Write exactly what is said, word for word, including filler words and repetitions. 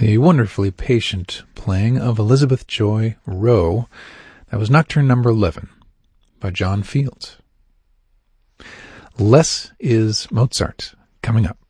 The wonderfully patient playing of Elizabeth Joy Rowe. That was Nocturne number eleven by John Fields. Less is Mozart coming up.